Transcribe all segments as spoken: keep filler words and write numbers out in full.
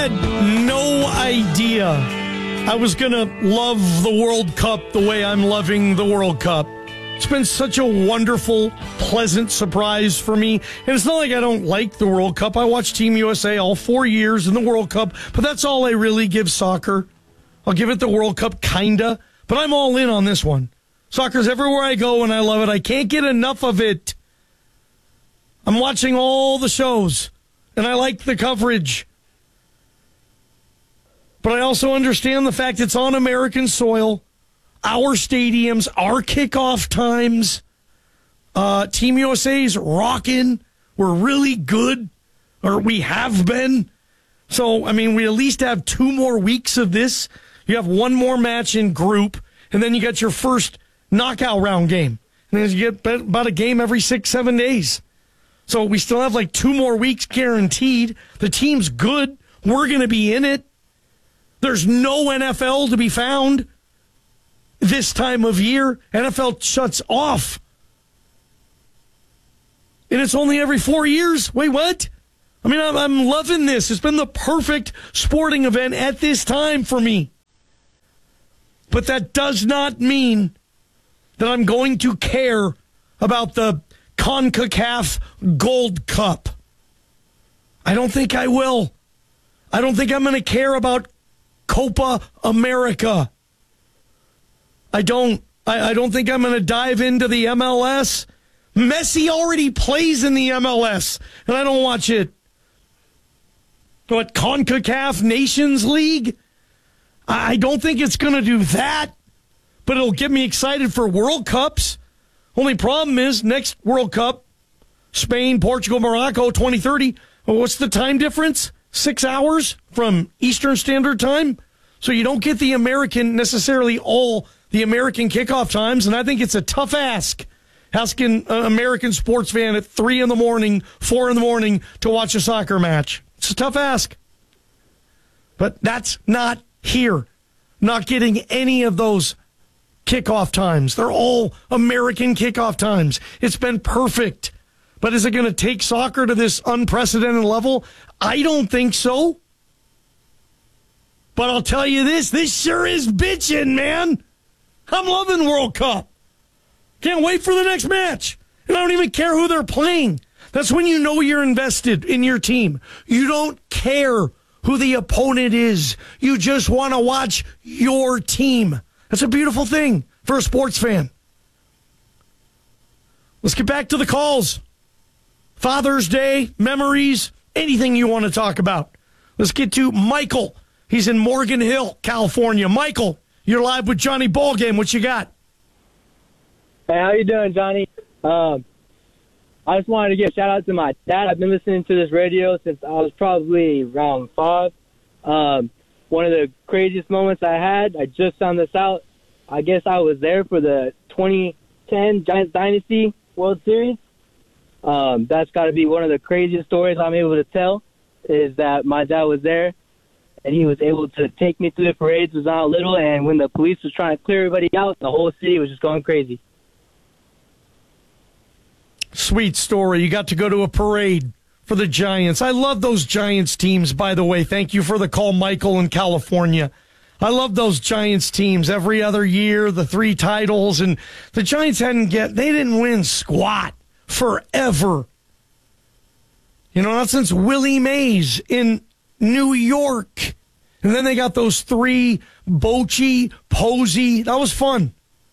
had no idea I was going to love the World Cup the way I'm loving the World Cup. It's been such a wonderful, pleasant surprise for me. And it's not like I don't like the World Cup. I watched Team U S A all four years in the World Cup, but that's all I really give soccer. I'll give it the World Cup, kinda, but I'm all in on this one. Soccer's everywhere I go and I love it. I can't get enough of it. I'm watching all the shows, and I like the coverage. But I also understand the fact it's on American soil. Our stadiums, our kickoff times. Uh, Team U S A's rocking. We're really good, or we have been. So, I mean, we at least have two more weeks of this. You have one more match in group, and then you got your first knockout round game. And then you get about a game every six, seven days. So we still have like two more weeks guaranteed. The team's good. We're going to be in it. There's no N F L to be found. This time of year, N F L shuts off. And it's only every four years. Wait, what? I mean, I'm, I'm loving this. It's been the perfect sporting event at this time for me. But that does not mean that I'm going to care about the CONCACAF Gold Cup. I don't think I will. I don't think I'm going to care about Copa America. I don't. I, I don't think I'm going to dive into the M L S. Messi already plays in the M L S, and I don't watch it. What, CONCACAF Nations League? I, I don't think it's going to do that, but it'll get me excited for World Cups. Only problem is, next World Cup, Spain, Portugal, Morocco, twenty thirty. Well, what's the time difference? Six hours from Eastern Standard Time? So you don't get the American, necessarily all the American kickoff times, and I think it's a tough ask, asking an American sports fan at three in the morning, four in the morning to watch a soccer match. It's a tough ask. But that's not here. Not getting any of those kickoff times. They're all American kickoff times. It's been perfect. But is it going to take soccer to this unprecedented level? I don't think so. But I'll tell you this, this sure is bitching, man. I'm loving World Cup. Can't wait for the next match. And I don't even care who they're playing. That's when you know you're invested in your team. You don't care who the opponent is. You just want to watch your team. That's a beautiful thing for a sports fan. Let's get back to the calls. Father's Day, memories, anything you want to talk about. Let's get to Michael. He's in Morgan Hill, California. Michael, you're live with Johnny Ballgame. What you got? Hey, how you doing, Johnny? Um, I just wanted to give a shout-out to my dad. I've been listening to this radio since I was probably around five. Um, one of the craziest moments I had, I just found this out. I guess I was there for the twenty ten Giants Dynasty World Series. Um, that's got to be one of the craziest stories I'm able to tell, is that my dad was there, and he was able to take me through the parades when I was little, and when the police was trying to clear everybody out, the whole city was just going crazy. Sweet story. You got to go to a parade for the Giants. I love those Giants teams, by the way. Thank you for the call, Michael, in California. I love those Giants teams every other year, the three titles, and the Giants hadn't get, they didn't win squat forever. You know, not since Willie Mays in New York. And then they got those three, Bochy, Posey. That was fun.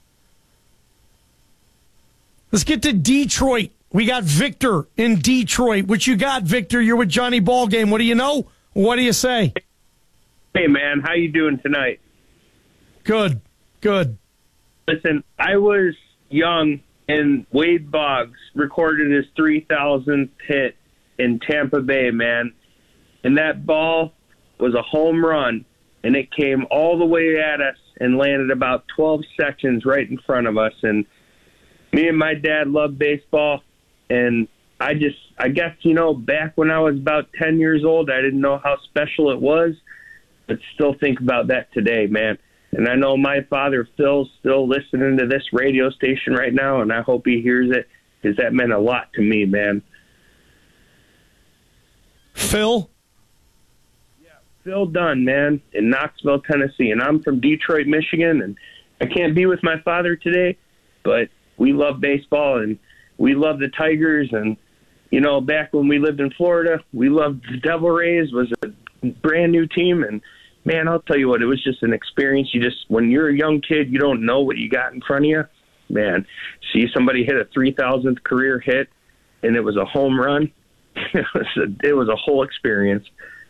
Let's get to Detroit. We got Victor in Detroit. What you got, Victor? You're with Johnny Ballgame. What do you know? What do you say? Hey, man. How you doing tonight? Good. Good. Listen, I was young, and Wade Boggs recorded his three thousandth hit in Tampa Bay, man. And that ball was a home run, and it came all the way at us and landed about twelve seconds right in front of us. And me and my dad loved baseball, and I just, I guess, you know, back when I was about ten years old, I didn't know how special it was, but still think about that today, man. And I know my father, Phil's still listening to this radio station right now, and I hope he hears it, because that meant a lot to me, man. Phil? Phil Dunn, man, in Knoxville, Tennessee. And I'm from Detroit, Michigan, and I can't be with my father today, but we love baseball, and we love the Tigers. And, you know, back when we lived in Florida, we loved the Devil Rays, was a brand new team. And, man, I'll tell you what, it was just an experience. You just, when you're a young kid, you don't know what you got in front of you. Man, see somebody hit a three thousandth career hit, and it was a home run. It was a, it was a whole experience.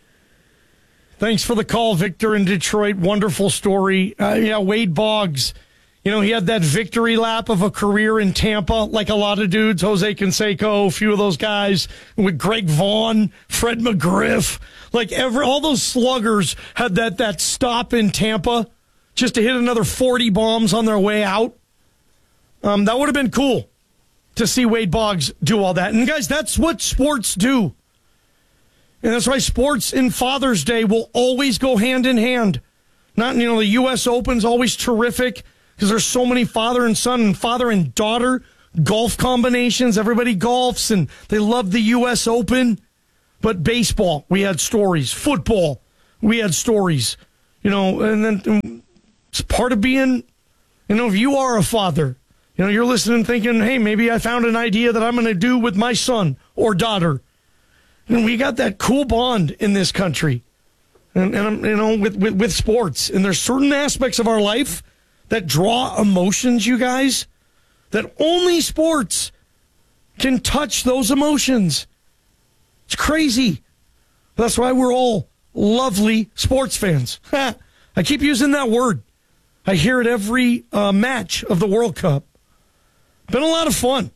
Thanks for the call, Victor in Detroit. Wonderful story. Uh, yeah, Wade Boggs, you know, he had that victory lap of a career in Tampa, like a lot of dudes, Jose Canseco, a few of those guys, with Greg Vaughn, Fred McGriff. Like, every, all those sluggers had that, that stop in Tampa just to hit another forty bombs on their way out. Um, that would have been cool to see Wade Boggs do all that. And, guys, that's what sports do. And that's why sports in Father's Day will always go hand in hand. Not, you know, the U S Open's always terrific because there's so many father and son and father and daughter golf combinations. Everybody golfs and they love the U S Open. But baseball, we had stories. Football, we had stories. You know, and then it's part of being, you know, if you are a father, you know, you're listening thinking, hey, maybe I found an idea that I'm going to do with my son or daughter. And we got that cool bond in this country, and, and you know, with, with, with sports. And there's certain aspects of our life that draw emotions, you guys, that only sports can touch those emotions. It's crazy. That's why we're all lovely sports fans. I keep using that word. I hear it every uh, match of the World Cup. Been a lot of fun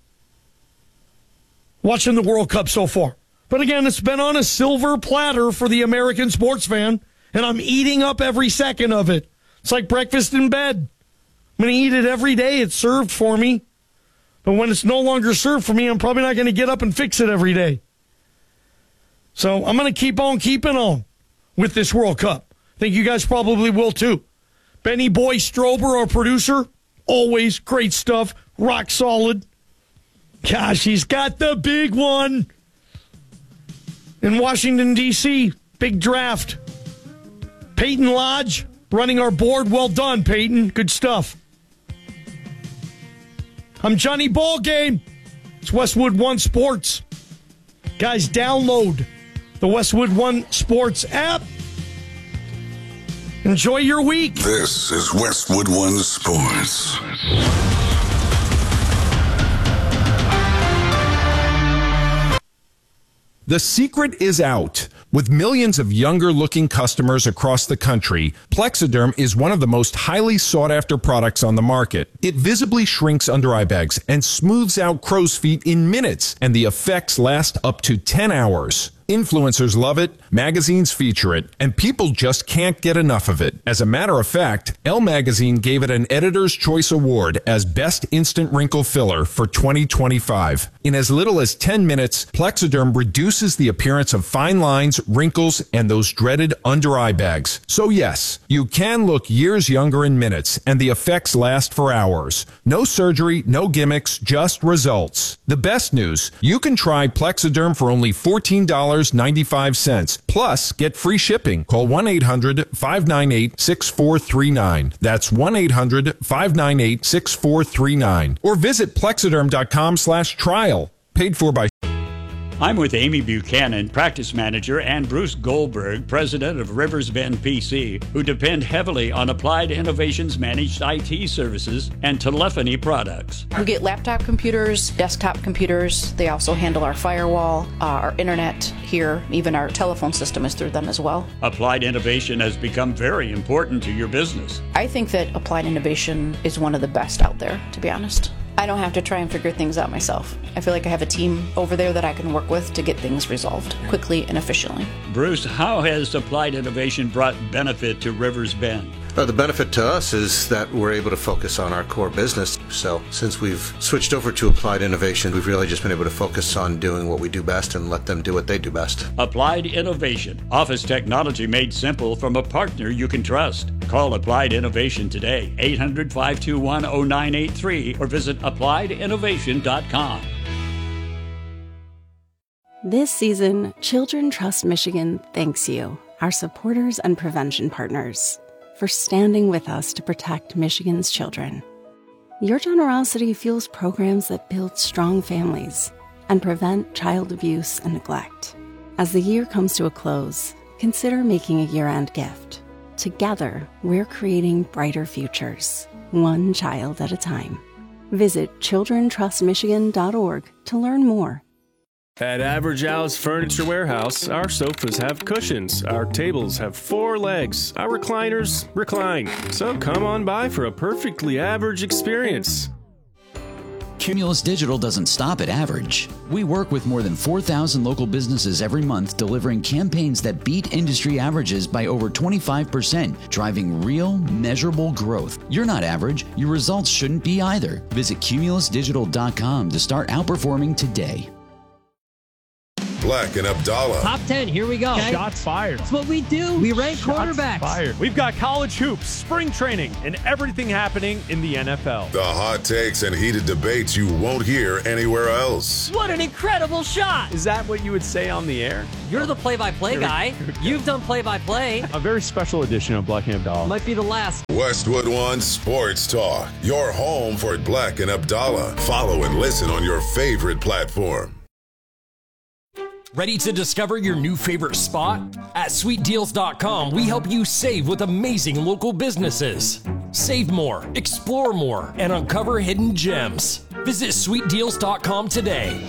watching the World Cup so far. But again, it's been on a silver platter for the American sports fan, and I'm eating up every second of it. It's like breakfast in bed. I'm going to eat it every day. It's served for me. But when it's no longer served for me, I'm probably not going to get up and fix it every day. So I'm going to keep on keeping on with this World Cup. I think you guys probably will too. Benny Boy Strober, our producer, always great stuff, rock solid. Gosh, he's got the big one. In Washington, D C, big draft. Peyton Lodge running our board. Well done, Peyton. Good stuff. I'm Johnny Ballgame. It's Westwood One Sports. Guys, download the Westwood One Sports app. Enjoy your week. This is Westwood One Sports. The secret is out. With millions of younger-looking customers across the country, Plexiderm is one of the most highly sought-after products on the market. It visibly shrinks under-eye bags and smooths out crow's feet in minutes, and the effects last up to ten hours. Influencers love it, magazines feature it, and people just can't get enough of it. As a matter of fact, Elle Magazine gave it an Editor's Choice Award as Best Instant Wrinkle Filler for twenty twenty-five. In as little as ten minutes, Plexiderm reduces the appearance of fine lines, wrinkles, and those dreaded under-eye bags. So yes, you can look years younger in minutes, and the effects last for hours. No surgery, no gimmicks, just results. The best news, you can try Plexiderm for only fourteen dollars and ninety-five cents. Plus, get free shipping. Call one eight hundred five nine eight six four three nine. That's one eight hundred five nine eight six four three nine. Or visit plexiderm.com slash trial. Paid for by... I'm with Amy Buchanan, practice manager, and Bruce Goldberg, president of Rivers Bend P C, who depend heavily on Applied Innovations managed I T services and telephony products. We get laptop computers, desktop computers. They also handle our firewall, uh, our internet here. Even our telephone system is through them as well. Applied Innovation has become very important to your business. I think that Applied Innovation is one of the best out there, to be honest. I don't have to try and figure things out myself. I feel like I have a team over there that I can work with to get things resolved quickly and efficiently. Bruce, how has Applied Innovation brought benefit to Rivers Bend? Uh, the benefit to us is that we're able to focus on our core business. So since we've switched over to Applied Innovation, we've really just been able to focus on doing what we do best and let them do what they do best. Applied Innovation. Office technology made simple from a partner you can trust. Call Applied Innovation today, eight hundred five two one oh nine eight three, or visit applied innovation dot com. This season, Children Trust Michigan thanks you. our supporters and prevention partners, for standing with us to protect Michigan's children. Your generosity fuels programs that build strong families and prevent child abuse and neglect. As the year comes to a close, consider making a year-end gift. Together, we're creating brighter futures, one child at a time. Visit children trust michigan dot org to learn more. At Average Al's Furniture Warehouse, our sofas have cushions, our tables have four legs, our recliners recline. So come on by for a perfectly average experience. Cumulus Digital doesn't stop at average. We work with more than four thousand local businesses every month, delivering campaigns that beat industry averages by over twenty-five percent, driving real, measurable growth. You're not average. Your results shouldn't be either. Visit cumulus digital dot com to start outperforming today. Black and Abdallah. Top ten, here we go. Okay. Shots fired. That's what we do. We rank Shots quarterbacks. Fired. We've got college hoops, spring training, and everything happening in the N F L. The hot takes and heated debates you won't hear anywhere else. What an incredible shot. Is that what you would say on the air? You're the play-by-play guy. You've done play-by-play. A very special edition of Black and Abdallah. Might be the last. Westwood One Sports Talk. Your home for Black and Abdallah. Follow and listen on your favorite platform. Ready to discover your new favorite spot? At sweet deals dot com, we help you save with amazing local businesses. Save more, explore more, and uncover hidden gems. Visit sweet deals dot com today.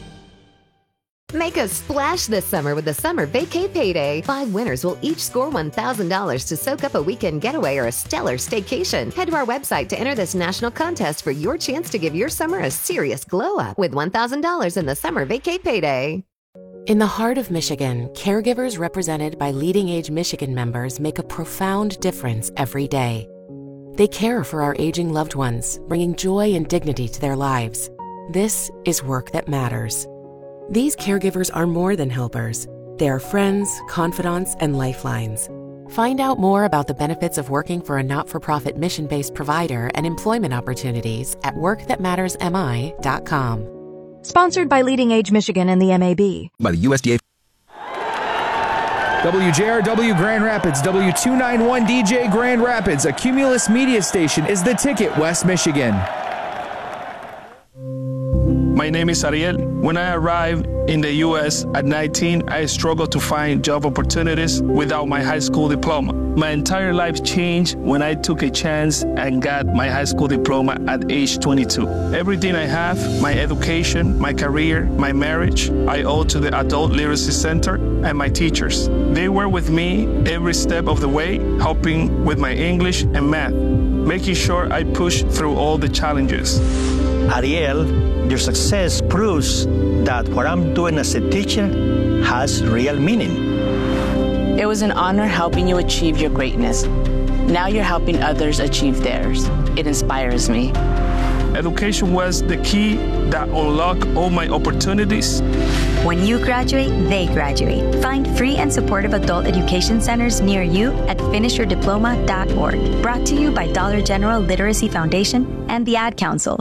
Make a splash this summer with the Summer Vacay Payday. Five winners will each score one thousand dollars to soak up a weekend getaway or a stellar staycation. Head to our website to enter this national contest for your chance to give your summer a serious glow-up with one thousand dollars in the Summer Vacay Payday. In the heart of Michigan, caregivers represented by Leading Age Michigan members make a profound difference every day. They care for our aging loved ones, bringing joy and dignity to their lives. This is work that matters. These caregivers are more than helpers. They are friends, confidants, and lifelines. Find out more about the benefits of working for a not-for-profit mission-based provider and employment opportunities at work that matters m i dot com. Sponsored by Leading Age Michigan and the M A B. By the U S D A. W J R W Grand Rapids, W two ninety-one D J Grand Rapids, a Cumulus media station, is the ticket, West Michigan. My name is Ariel. When I arrived in the U S at nineteen, I struggled to find job opportunities without my high school diploma. My entire life changed when I took a chance and got my high school diploma at age twenty-two. Everything I have, my education, my career, my marriage, I owe to the Adult Literacy Center and my teachers. They were with me every step of the way, helping with my English and math, making sure I push through all the challenges. Ariel, your success proves that what I'm doing as a teacher has real meaning. It was an honor helping you achieve your greatness. Now you're helping others achieve theirs. It inspires me. Education was the key that unlocked all my opportunities. When you graduate, they graduate. Find free and supportive adult education centers near you at finish your diploma dot org. Brought to you by Dollar General Literacy Foundation and the Ad Council.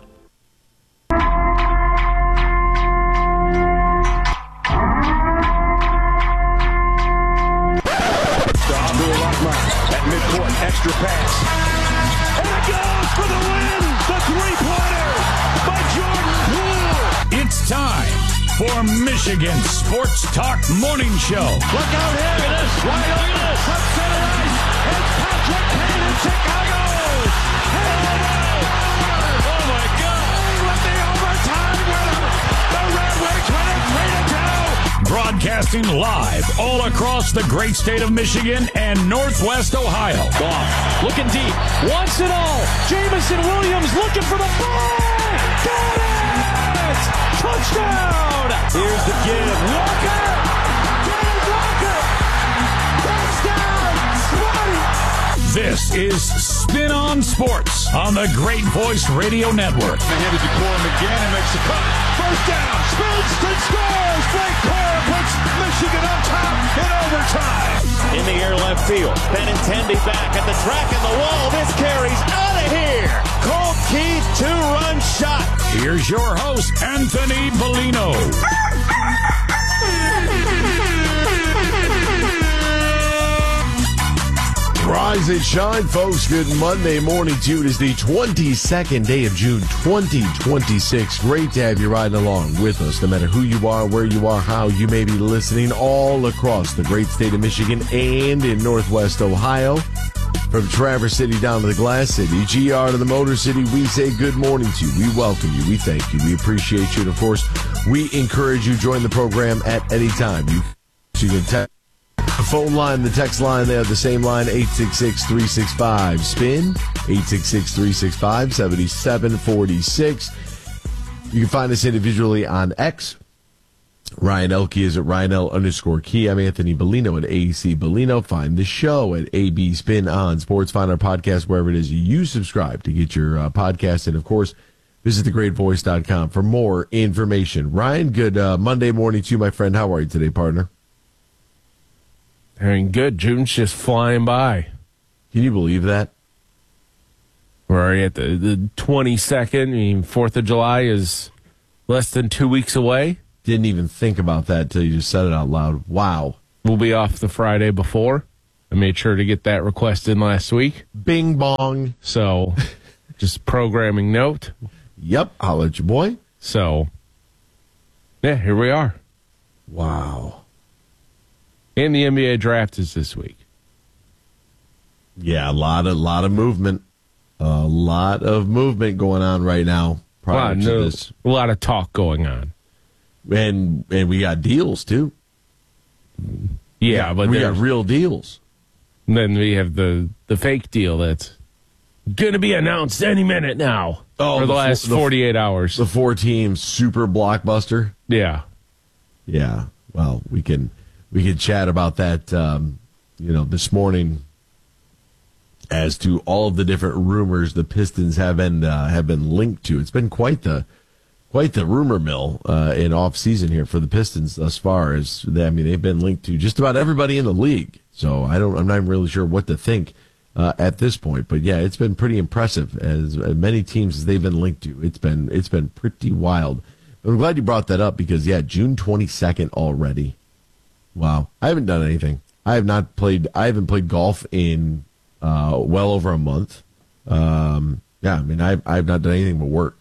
At midcourt, extra pass. And it goes for the win! The three-pointer by Jordan Poole! It's time for Michigan Sports Talk Morning Show. Look out here! Look at this! Wide open! Up center ice! It's Patrick Kane in Chicago! Oh my God! With the overtime winner! The Red Wings win it three to two! Broadcasting live all across the great state of Michigan and Northwest Ohio. Goff looking deep, wants it all. Jamison Williams looking for the ball. Got it! Touchdown! Here's the give. Walker! Kenneth Walker! Touchdown! Smarty! This is Spin on Sports on the Great Voice Radio Network. They hand it to Corum again and makes the cut. First down, spins and scores. Blake Corum puts Michigan on top in overtime. In the air left field, Benintendi back at the track and the wall. This carries out of here. Colt Keith two-run shot. Here's your host, Anthony Bellino. Rise and shine, folks. Good Monday morning to you. It is the twenty-second day of June, twenty twenty-six. Great to have you riding along with us, no matter who you are, where you are, how you may be listening, all across the great state of Michigan and in Northwest Ohio. From Traverse City down to the Glass City, G R to the Motor City, we say good morning to you. We welcome you. We thank you. We appreciate you. And, of course, we encourage you to join the program at any time. You, you can text the phone line, the text line, they have the same line, eight six six, three six five, S P I N, eight six six, three six five, seven seven four six. You can find us individually on X. Ryan Elke is at Ryan L underscore Key. I'm Anthony Bellino at A C Bellino. Find the show at A B Spin on Sports. Find our podcast wherever it is you subscribe to get your uh, podcast. And, of course, visit the great voice dot com for more information. Ryan, good uh, Monday morning to you, my friend. How are you today, partner? Doing good. June's just flying by. Can you believe that? We're already at the, the twenty-second. I mean, fourth of July is less than two weeks away. Didn't even think about that until you just said it out loud. Wow. We'll be off the Friday before. I made sure to get that request in last week. Bing bong. So, just programming note. Yep, I'll let you, boy. So, yeah, here we are. Wow. And the N B A draft is this week. Yeah, a lot of lot of movement. A lot of movement going on right now. A lot, no, this. a lot of talk going on. And and we got deals, too. Yeah, yeah but we got real deals. And then we have the, the fake deal that's going to be announced any minute now. Oh, for the, the last four, forty-eight the, hours. The four-team super blockbuster? Yeah. Yeah. Well, we can we can chat about that, um, you know, this morning as to all of the different rumors the Pistons have been, uh, have been linked to. It's been quite the... Quite the rumor mill uh, in off season here for the Pistons thus far. As they, I mean, they've been linked to just about everybody in the league. So I don't, I'm not really sure what to think uh, at this point. But yeah, it's been pretty impressive. As many teams as they've been linked to, it's been it's been pretty wild. But I'm glad you brought that up because yeah, June twenty-second already. Wow, I haven't done anything. I have not played. I haven't played golf in uh, well over a month. Um, yeah, I mean, I've I've not done anything but work.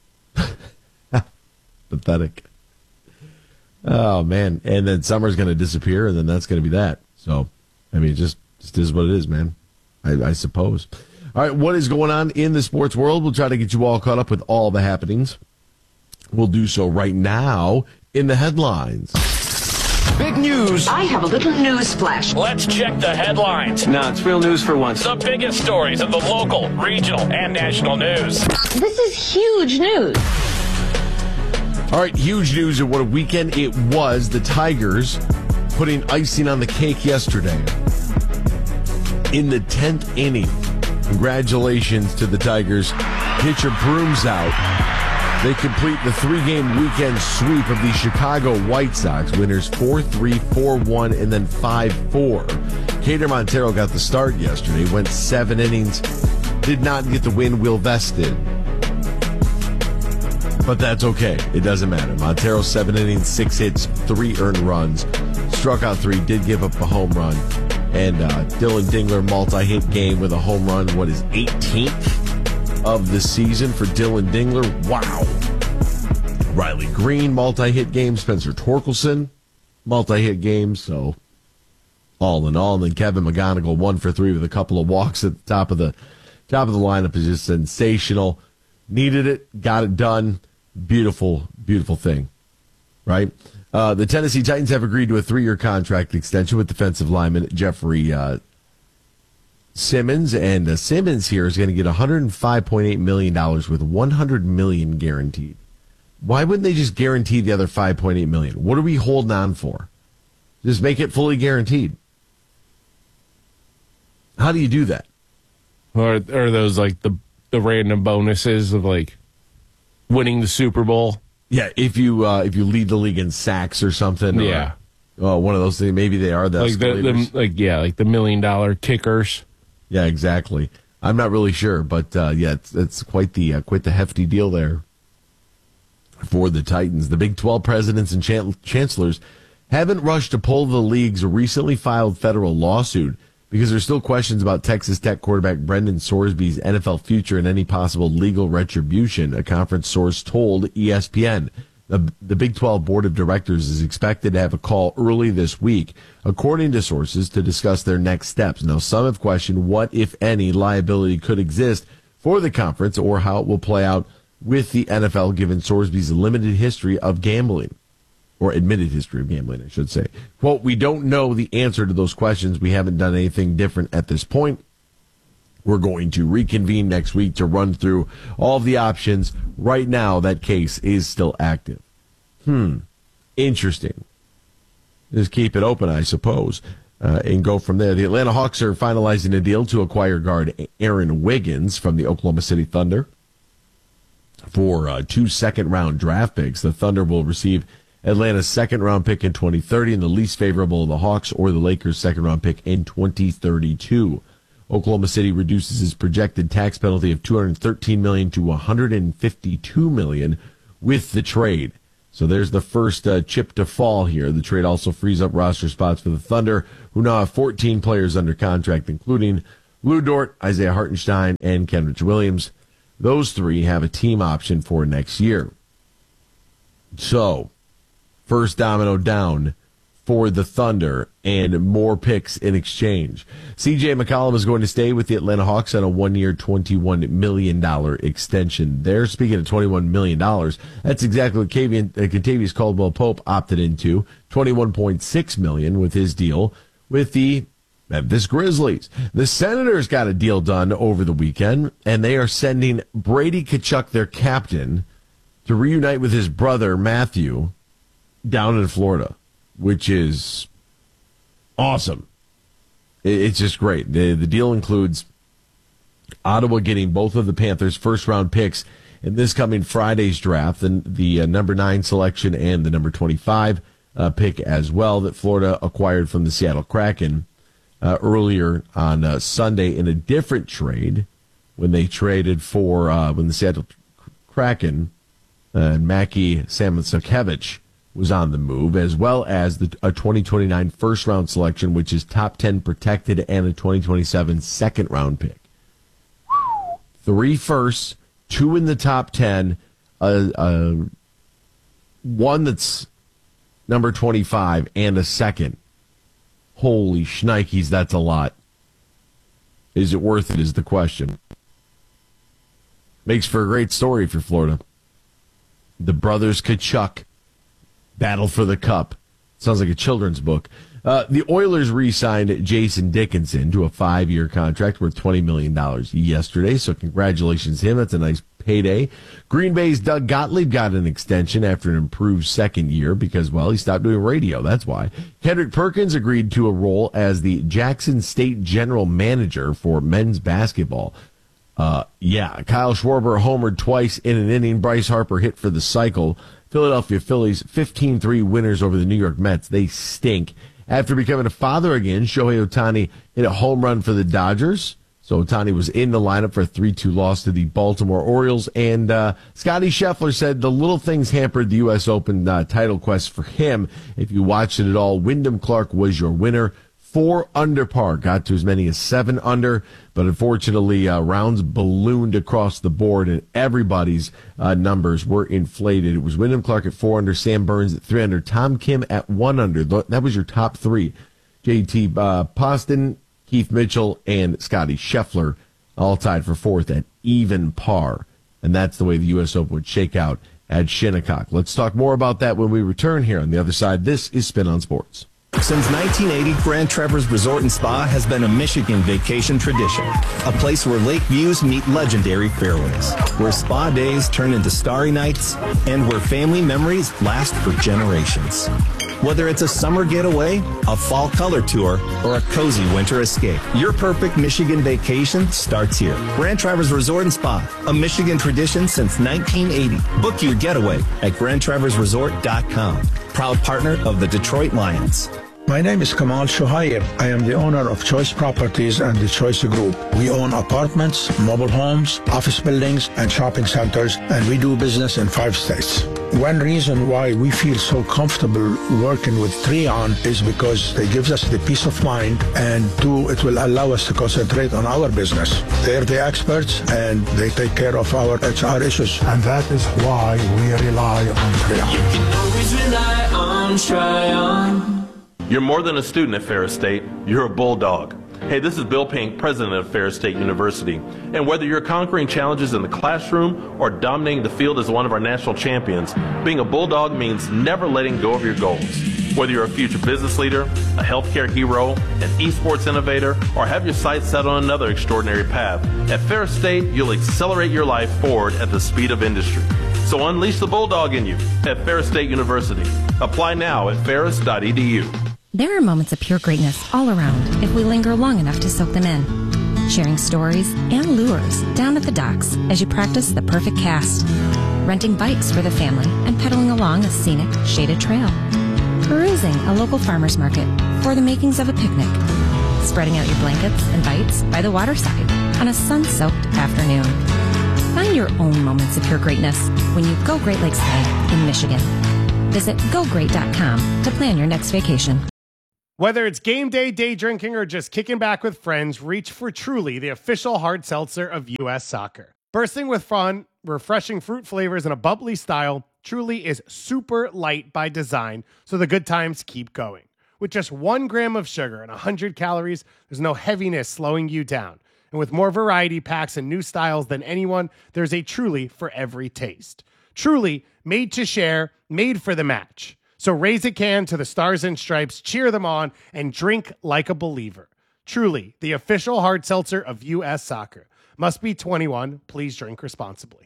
Pathetic. Oh man, and then summer's going to disappear, and then that's going to be that. So, I mean, it just just is what it is, man. I, I suppose. All right, what is going on in the sports world? We'll try to get you all caught up with all the happenings. We'll do so right now in the headlines. Big news. I have a little news flash. Let's check the headlines. No, it's real news for once. The biggest stories of the local, regional, and national news. This is huge news. All right, huge news, and what a weekend it was. The Tigers putting icing on the cake yesterday in the tenth inning. Congratulations to the Tigers. Pitcher Brooms out. They complete the three-game weekend sweep of the Chicago White Sox. Winners four three, four one, and then five four. Cater Montero got the start yesterday, went seven innings, did not get the win. Will Vest did. But that's okay. It doesn't matter. Montero, seven innings, six hits, three earned runs. Struck out three, did give up a home run. And uh, Dylan Dingler, multi-hit game with a home run. What is eighteenth of the season for Dylan Dingler? Wow. Riley Green, multi-hit game. Spencer Torkelson, multi-hit game. So all in all. And then Kevin McGonigal, one for three with a couple of walks at the top of the top of the lineup is just sensational. Needed it, got it done. Beautiful, beautiful thing, right? Uh, the Tennessee Titans have agreed to a three-year contract extension with defensive lineman Jeffrey uh, Simmons, and uh, Simmons here is going to get one hundred five point eight million dollars with one hundred million dollars guaranteed. Why wouldn't they just guarantee the other five point eight million dollars? What are we holding on for? Just make it fully guaranteed. How do you do that? Or are those like the the random bonuses of like winning the Super Bowl? Yeah, if you uh, if you lead the league in sacks or something. Yeah. Or, uh, one of those things. Maybe they are the like the, the like yeah, like the million dollar kickers. Yeah, exactly. I'm not really sure, but uh, yeah, it's, it's quite the uh, quite the hefty deal there for the Titans. The Big twelve presidents and chan- chancellors haven't rushed to pull the league's recently filed federal lawsuit because there's still questions about Texas Tech quarterback Brendan Sorsby's N F L future and any possible legal retribution, a conference source told E S P N. The, the Big twelve Board of Directors is expected to have a call early this week, according to sources, to discuss their next steps. Now, some have questioned what, if any, liability could exist for the conference or how it will play out with the N F L, given Sorsby's limited history of gambling, or admitted history of gambling, I should say. Quote, we don't know the answer to those questions. We haven't done anything different at this point. We're going to reconvene next week to run through all of the options. Right now, that case is still active. Hmm. Interesting. Just keep it open, I suppose, uh, and go from there. The Atlanta Hawks are finalizing a deal to acquire guard Aaron Wiggins from the Oklahoma City Thunder for uh, two second-round draft picks. The Thunder will receive Atlanta's second-round pick in twenty thirty and the least favorable of the Hawks or the Lakers' second-round pick in twenty thirty-two. Oklahoma City reduces its projected tax penalty of two hundred thirteen million dollars to one hundred fifty-two million dollars with the trade. So there's the first uh, chip to fall here. The trade also frees up roster spots for the Thunder, who now have fourteen players under contract, including Lou Dort, Isaiah Hartenstein, and Kenrich Williams. Those three have a team option for next year. So, first domino down for the Thunder and more picks in exchange. C J McCollum is going to stay with the Atlanta Hawks on a one-year, twenty-one million dollars extension. There, speaking of twenty-one million dollars, that's exactly what Kavian, uh, Kentavious Caldwell-Pope opted into, twenty-one point six million dollars with his deal with the Memphis Grizzlies. The Senators got a deal done over the weekend, and they are sending Brady Tkachuk, their captain, to reunite with his brother, Matthew, down in Florida, which is awesome. It's just great. The, the deal includes Ottawa getting both of the Panthers' first-round picks in this coming Friday's draft, and the uh, number nine selection and the number twenty-five uh, pick as well that Florida acquired from the Seattle Kraken uh, earlier on uh, Sunday in a different trade when they traded for, uh, when the Seattle Kraken uh, and Mackie Samoskevich was on the move, as well as the, a twenty twenty-nine first-round selection, which is top ten protected, and a twenty twenty-seven second-round pick. Three firsts, two in the top ten, uh, uh, one that's number twenty-five, and a second. Holy shnikes, that's a lot. Is it worth it is the question. Makes for a great story for Florida. The brothers Tkachuk battle for the cup. Sounds like a children's book. Uh, the Oilers re-signed Jason Dickinson to a five-year contract worth twenty million dollars yesterday, so congratulations to him. That's a nice payday. Green Bay's Doug Gottlieb got an extension after an improved second year because, well, he stopped doing radio. That's why. Kendrick Perkins agreed to a role as the Jackson State General Manager for men's basketball. Uh, yeah, Kyle Schwarber homered twice in an inning. Bryce Harper hit for the cycle. Philadelphia Phillies, fifteen three winners over the New York Mets. They stink. After becoming a father again, Shohei Ohtani hit a home run for the Dodgers. So Ohtani was in the lineup for a three two loss to the Baltimore Orioles. And uh, Scotty Scheffler said the little things hampered the U S Open uh, title quest for him. If you watched it at all, Wyndham Clark was your winner. Four under par, got to as many as seven under, but unfortunately uh, rounds ballooned across the board and everybody's uh, numbers were inflated. It was Wyndham Clark at four under, Sam Burns at three under, Tom Kim at one under. That was your top three. J T uh, Poston, Keith Mitchell, and Scotty Scheffler all tied for fourth at even par. And that's the way the U S Open would shake out at Shinnecock. Let's talk more about that when we return here on the other side. This is Spin on Sports. Since nineteen eighty, Grand Traverse Resort and Spa has been a Michigan vacation tradition. A place where lake views meet legendary fairways, where spa days turn into starry nights, and where family memories last for generations. Whether it's a summer getaway, a fall color tour, or a cozy winter escape, your perfect Michigan vacation starts here. Grand Traverse Resort and Spa, a Michigan tradition since nineteen eighty. Book your getaway at grand traverse resort dot com. Proud partner of the Detroit Lions. My name is Kamal Shuhair. I am the owner of Choice Properties and the Choice Group. We own apartments, mobile homes, office buildings, and shopping centers, and we do business in five states. One reason why we feel so comfortable working with Treon is because they give us the peace of mind, and two, it will allow us to concentrate on our business. They're the experts, and they take care of our H R issues. And that is why we rely on Treon. You can always rely on Treon. You're more than a student at Ferris State, you're a bulldog. Hey, this is Bill Pink, president of Ferris State University. And whether you're conquering challenges in the classroom or dominating the field as one of our national champions, being a bulldog means never letting go of your goals. Whether you're a future business leader, a healthcare hero, an esports innovator, or have your sights set on another extraordinary path, at Ferris State, you'll accelerate your life forward at the speed of industry. So unleash the bulldog in you at Ferris State University. Apply now at ferris dot e d u. There are moments of pure greatness all around if we linger long enough to soak them in. Sharing stories and lures down at the docks as you practice the perfect cast. Renting bikes for the family and pedaling along a scenic, shaded trail. Perusing a local farmer's market for the makings of a picnic. Spreading out your blankets and bites by the waterside on a sun-soaked afternoon. Find your own moments of pure greatness when you go Great Lakes Day in Michigan. Visit go great dot com to plan your next vacation. Whether it's game day, day drinking, or just kicking back with friends, reach for Truly, the official hard seltzer of U S Soccer. Bursting with fun, refreshing fruit flavors, and a bubbly style, Truly is super light by design, so the good times keep going. With just one gram of sugar and one hundred calories, there's no heaviness slowing you down. And with more variety packs and new styles than anyone, there's a Truly for every taste. Truly, made to share, made for the match. So raise a can to the Stars and Stripes, cheer them on, and drink like a believer. Truly, the official hard seltzer of U S Soccer. Must be twenty-one. Please drink responsibly.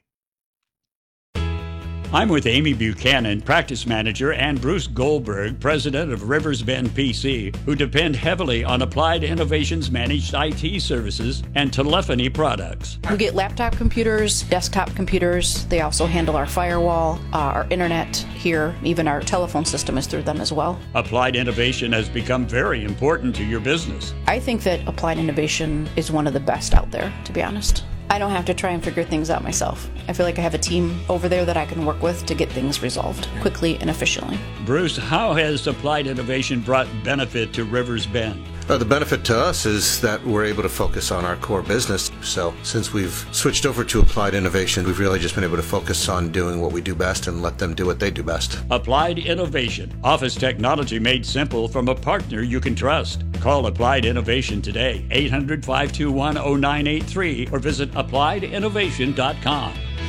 I'm with Amy Buchanan, practice manager, and Bruce Goldberg, president of Rivers Bend P C, who depend heavily on Applied Innovations managed I T services and telephony products. We get laptop computers, desktop computers. They also handle our firewall, uh, our internet here, even our telephone system is through them as well. Applied Innovation has become very important to your business. I think that Applied Innovation is one of the best out there, to be honest. I don't have to try and figure things out myself. I feel like I have a team over there that I can work with to get things resolved quickly and efficiently. Bruce, how has Applied Innovation brought benefit to Rivers Bend? Uh, the benefit to us is that we're able to focus on our core business. So since we've switched over to Applied Innovation, we've really just been able to focus on doing what we do best and let them do what they do best. Applied Innovation. Office technology made simple from a partner you can trust. Call Applied Innovation today, eight hundred, five two one, oh nine eight three, or visit applied innovation dot com.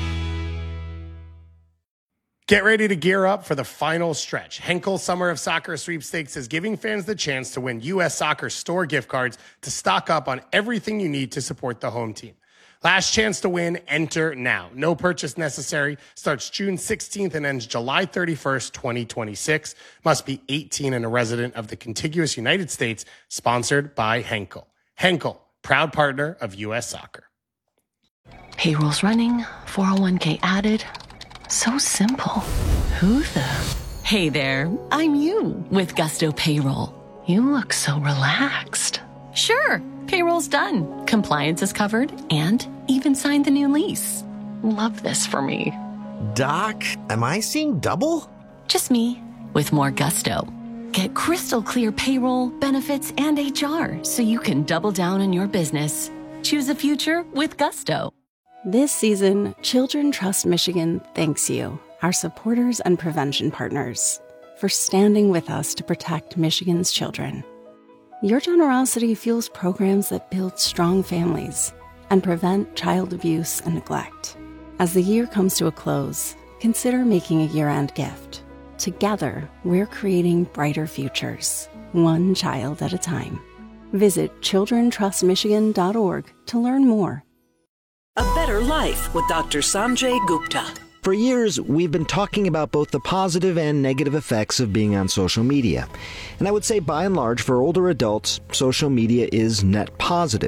Get ready to gear up for the final stretch. Henkel Summer of Soccer Sweepstakes is giving fans the chance to win U S Soccer store gift cards to stock up on everything you need to support the home team. Last chance to win, enter now. No purchase necessary. Starts June sixteenth and ends July thirty-first, twenty twenty-six. Must be eighteen and a resident of the contiguous United States. Sponsored by Henkel. Henkel, proud partner of U S Soccer. Payroll's running, four oh one k added. So simple. Who the? Hey there, I'm you with Gusto Payroll. You look so relaxed. Sure, payroll's done. Compliance is covered and even signed the new lease. Love this for me. Doc, am I seeing double? Just me with more Gusto. Get crystal clear payroll, benefits, and H R so you can double down on your business. Choose a future with Gusto. This season, Children Trust Michigan thanks you, our supporters and prevention partners, for standing with us to protect Michigan's children. Your generosity fuels programs that build strong families and prevent child abuse and neglect. As the year comes to a close, consider making a year-end gift. Together, we're creating brighter futures, one child at a time. Visit children trust michigan dot org to learn more. A Better Life with Doctor Sanjay Gupta. For years, we've been talking about both the positive and negative effects of being on social media. And I would say by and large, for older adults, social media is net positive.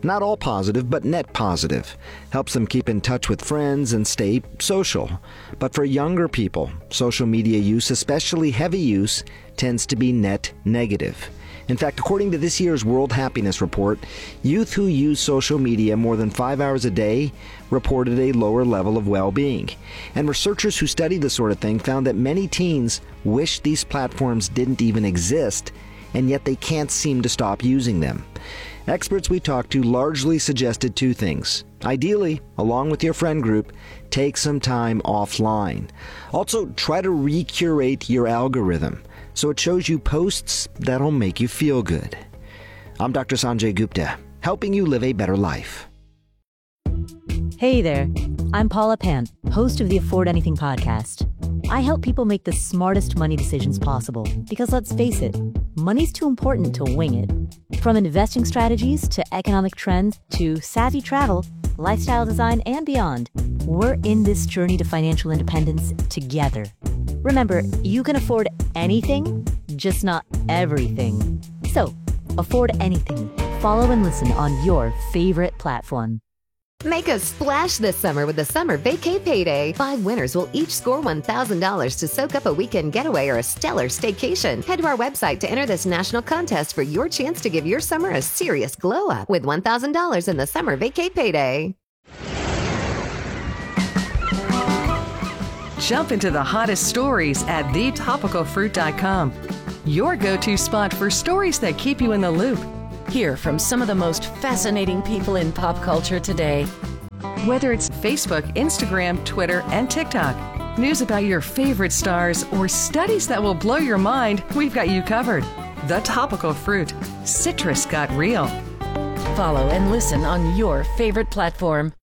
Not all positive, but net positive. Helps them keep in touch with friends and stay social. But for younger people, social media use, especially heavy use, tends to be net negative. In fact, according to this year's World Happiness Report, youth who use social media more than five hours a day reported a lower level of well-being. And researchers who studied this sort of thing found that many teens wish these platforms didn't even exist, and yet they can't seem to stop using them. Experts we talked to largely suggested two things. Ideally, along with your friend group, take some time offline. Also, try to recurate your algorithm so it shows you posts that'll make you feel good. I'm Doctor Sanjay Gupta, helping you live a better life. Hey there, I'm Paula Pant, host of the Afford Anything podcast. I help people make the smartest money decisions possible because, let's face it, money's too important to wing it. From investing strategies to economic trends to savvy travel, lifestyle design, and beyond, we're in this journey to financial independence together. Remember, you can afford anything, just not everything. So, afford anything. Follow and listen on your favorite platform. Make a splash this summer with the Summer Vacay Payday. Five winners will each score one thousand dollars to soak up a weekend getaway or a stellar staycation. Head to our website to enter this national contest for your chance to give your summer a serious glow up with one thousand dollars in the Summer Vacay Payday. Jump into the hottest stories at the topical fruit dot com. Your go-to spot for stories that keep you in the loop. Hear from some of the most fascinating people in pop culture today. Whether it's Facebook, Instagram, Twitter, and TikTok, news about your favorite stars, or studies that will blow your mind, we've got you covered. The Topical Fruit. Citrus got real. Follow and listen on your favorite platform.